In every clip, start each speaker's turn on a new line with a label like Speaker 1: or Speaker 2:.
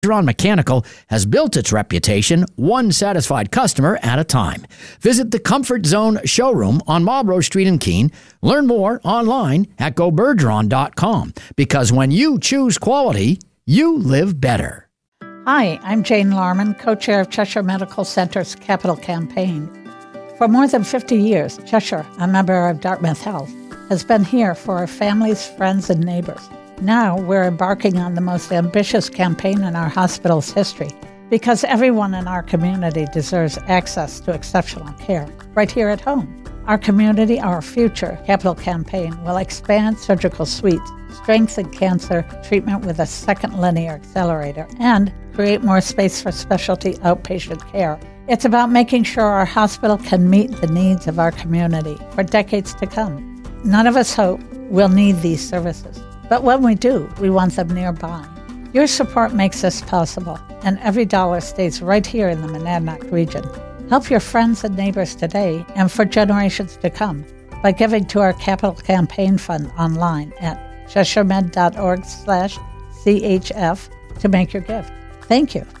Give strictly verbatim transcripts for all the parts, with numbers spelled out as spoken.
Speaker 1: Bergeron Mechanical has built its reputation one satisfied customer at a time. Visit the Comfort Zone showroom on Marlborough Street in Keene. Learn more online at go bergeron dot com, because when you choose quality, you live better.
Speaker 2: Hi, I'm Jane Larman, co-chair of Cheshire Medical Center's Capital Campaign. For more than fifty years, Cheshire, a member of Dartmouth Health, has been here for our families, friends, and neighbors. Now we're embarking on the most ambitious campaign in our hospital's history, because everyone in our community deserves access to exceptional care right here at home. Our community, our future Capital Campaign will expand surgical suites, strengthen cancer treatment with a second linear accelerator, and create more space for specialty outpatient care. It's about making sure our hospital can meet the needs of our community for decades to come. None of us hope we'll need these services, but when we do, we want them nearby. Your support makes this possible, and every dollar stays right here in the Monadnock region. Help your friends and neighbors today and for generations to come by giving to our Capital Campaign Fund online at cheshiremed.org slash CHF to make your gift. Thank you.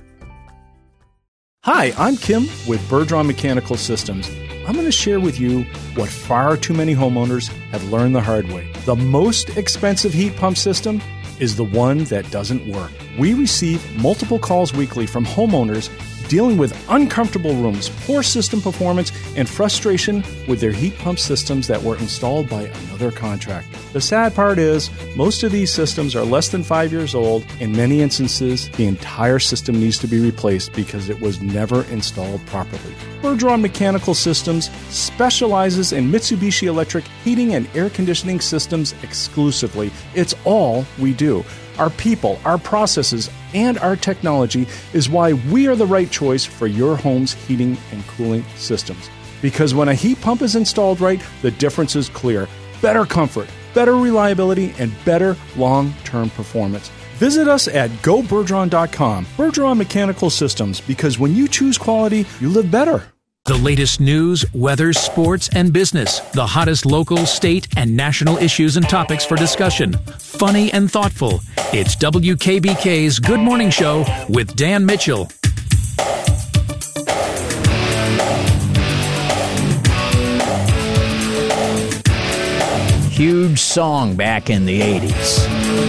Speaker 3: Hi, I'm Kim with Bergeron Mechanical Systems. I'm going to share with you what far too many homeowners have learned the hard way. The most expensive heat pump system is the one that doesn't work. We receive multiple calls weekly from homeowners dealing with uncomfortable rooms, poor system performance, and frustration with their heat pump systems that were installed by another contractor. The sad part is, most of these systems are less than five years old. In many instances, the entire system needs to be replaced because it was never installed properly. Bergeron Mechanical Systems specializes in Mitsubishi Electric heating and air conditioning systems exclusively. It's all we do. Our people, our processes, and our technology is why we are the right choice for your home's heating and cooling systems. Because when a heat pump is installed right, the difference is clear. Better comfort, better reliability, and better long-term performance. Visit us at go bergeron dot com. Bergeron Mechanical Systems, because when you choose quality, you live better.
Speaker 4: The latest news, weather, sports, and business. The hottest local, state, and national issues and topics for discussion. Funny and thoughtful. It's W K B K's Good Morning Show with Dan Mitchell.
Speaker 1: Huge song back in the eighties.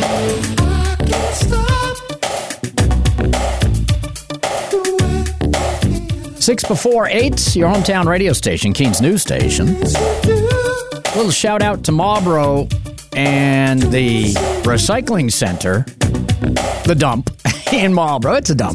Speaker 1: Six before eight, your hometown radio station, Keene's News Station. A little shout out to Marlborough and the recycling center, the dump in Marlborough. It's a dump.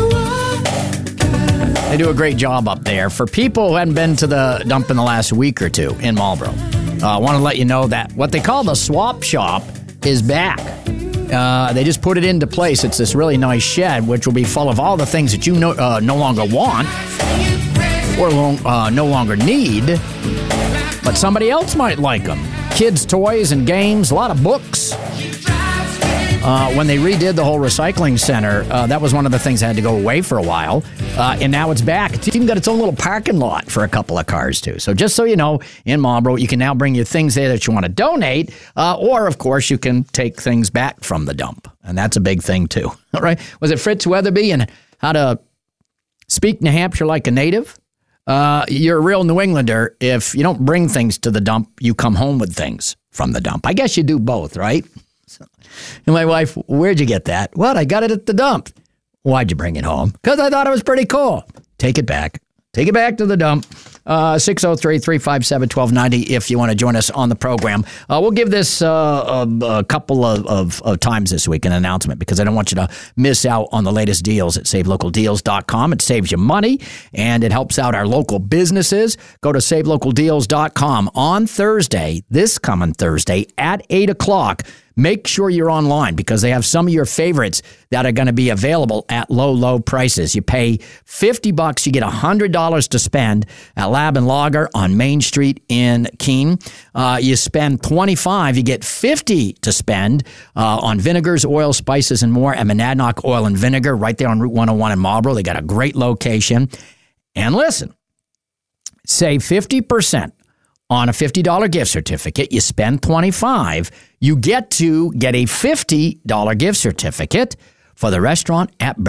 Speaker 1: They do a great job up there. For people who hadn't been to the dump in the last week or two in Marlborough, I uh, want to let you know that what they call the swap shop is back. Uh, they just put it into place. It's this really nice shed, which will be full of all the things that you no, uh, no longer want or long, uh, no longer need, but somebody else might like them. Kids' toys and games, a lot of books. Uh, when they redid the whole recycling center, uh, that was one of the things that had to go away for a while, uh, and now it's back. It's even got its own little parking lot for a couple of cars, too. So just so you know, in Marlborough, you can now bring your things there that you want to donate, uh, or, of course, you can take things back from the dump, and that's a big thing, too. All right? Was it Fritz Weatherby and How to Speak New Hampshire Like a Native? Uh, you're a real New Englander. If you don't bring things to the dump, you come home with things from the dump. I guess you do both, right? So, and my wife, where'd you get that? What? I got it at the dump. Why'd you bring it home? Because I thought it was pretty cool. Take it back. Take it back to the dump. Uh, six oh three, three five seven, one two nine oh if you want to join us on the program. Uh, we'll give this uh, a, a couple of, of, of times this week, an announcement, because I don't want you to miss out on the latest deals at save local deals dot com. It saves you money, and it helps out our local businesses. Go to save local deals dot com on Thursday, this coming Thursday at eight o'clock. Make sure you're online, because they have some of your favorites that are going to be available at low, low prices. You pay fifty bucks, you get one hundred dollars to spend at Lab and Lager on Main Street in Keene. Uh, you spend twenty-five, you get fifty to spend uh, on vinegars, oils, spices, and more at Monadnock Oil and Vinegar right there on Route one oh one in Marlborough. They got a great location. And listen, save fifty percent on a fifty dollars gift certificate. You spend twenty-five dollars, you get to get a fifty dollars gift certificate for the restaurant at